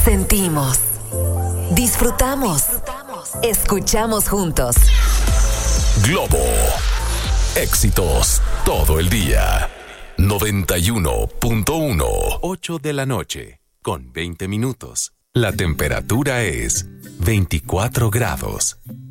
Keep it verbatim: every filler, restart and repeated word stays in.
Sentimos, disfrutamos, escuchamos juntos. Globo. Éxitos todo el día. noventa y uno punto uno. ocho de la noche, con veinte minutos. La temperatura es veinticuatro grados.